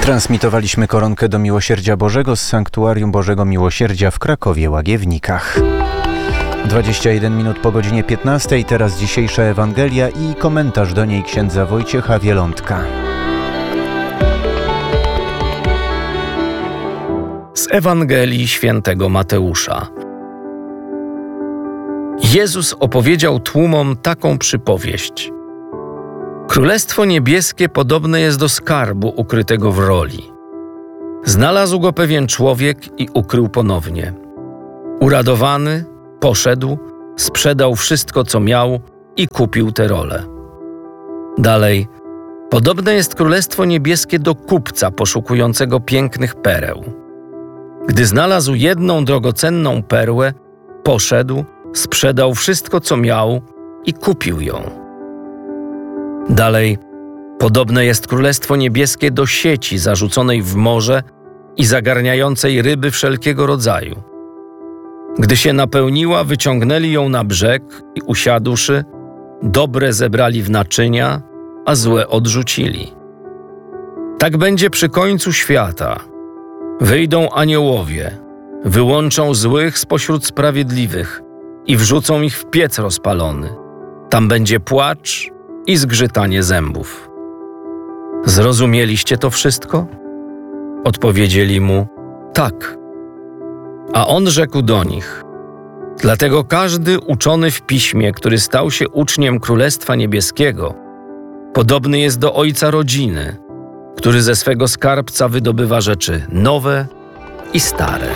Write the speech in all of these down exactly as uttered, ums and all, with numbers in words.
Transmitowaliśmy koronkę do Miłosierdzia Bożego z Sanktuarium Bożego Miłosierdzia w Krakowie-Łagiewnikach. dwadzieścia jeden minut po godzinie piętnastej, teraz dzisiejsza Ewangelia i komentarz do niej księdza Wojciecha Wielątka. Z Ewangelii świętego Mateusza. Jezus opowiedział tłumom taką przypowieść. Królestwo niebieskie podobne jest do skarbu ukrytego w roli. Znalazł go pewien człowiek i ukrył ponownie. Uradowany, poszedł, sprzedał wszystko, co miał i kupił tę rolę. Dalej, podobne jest Królestwo niebieskie do kupca poszukującego pięknych pereł. Gdy znalazł jedną drogocenną perłę, poszedł, sprzedał wszystko, co miał i kupił ją. Dalej, podobne jest Królestwo niebieskie do sieci zarzuconej w morze i zagarniającej ryby wszelkiego rodzaju. Gdy się napełniła, wyciągnęli ją na brzeg i usiadłszy, dobre zebrali w naczynia, a złe odrzucili. Tak będzie przy końcu świata. Wyjdą aniołowie, wyłączą złych spośród sprawiedliwych i wrzucą ich w piec rozpalony. Tam będzie płacz i zgrzytanie zębów. Zrozumieliście to wszystko? Odpowiedzieli mu, tak. A on rzekł do nich, dlatego każdy uczony w piśmie, który stał się uczniem Królestwa Niebieskiego, podobny jest do ojca rodziny, który ze swego skarbca wydobywa rzeczy nowe i stare.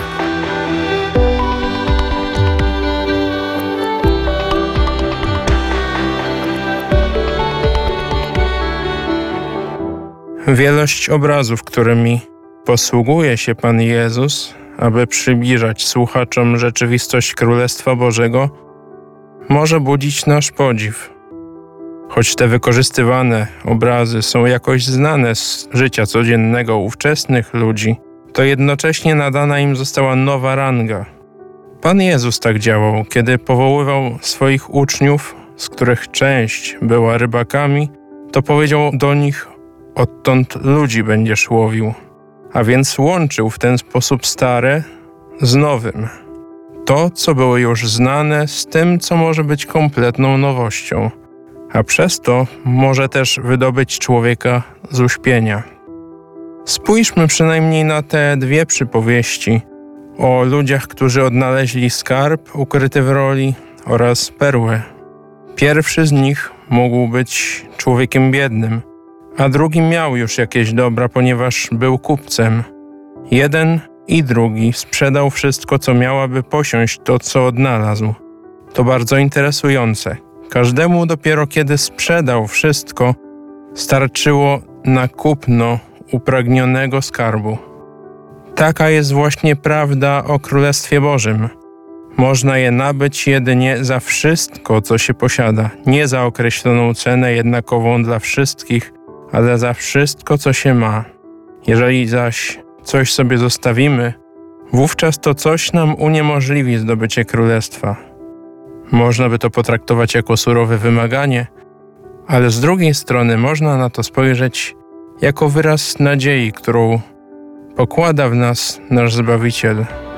Wielość obrazów, którymi posługuje się Pan Jezus, aby przybliżać słuchaczom rzeczywistość Królestwa Bożego, może budzić nasz podziw. Choć te wykorzystywane obrazy są jakoś znane z życia codziennego ówczesnych ludzi, to jednocześnie nadana im została nowa ranga. Pan Jezus tak działał, kiedy powoływał swoich uczniów, z których część była rybakami, to powiedział do nich: odtąd ludzi będziesz łowił. A więc łączył w ten sposób stare z nowym. To, co było już znane, z tym, co może być kompletną nowością, a przez to może też wydobyć człowieka z uśpienia. Spójrzmy przynajmniej na te dwie przypowieści o ludziach, którzy odnaleźli skarb ukryty w roli oraz perłę. Pierwszy z nich mógł być człowiekiem biednym, a drugi miał już jakieś dobra, ponieważ był kupcem. Jeden i drugi sprzedał wszystko, co miał, aby posiąść to, co odnalazł. To bardzo interesujące. Każdemu dopiero kiedy sprzedał wszystko, starczyło na kupno upragnionego skarbu. Taka jest właśnie prawda o Królestwie Bożym. Można je nabyć jedynie za wszystko, co się posiada, nie za określoną cenę jednakową dla wszystkich, ale za wszystko, co się ma. Jeżeli zaś coś sobie zostawimy, wówczas to coś nam uniemożliwi zdobycie królestwa. Można by to potraktować jako surowe wymaganie, ale z drugiej strony można na to spojrzeć jako wyraz nadziei, którą pokłada w nas nasz Zbawiciel.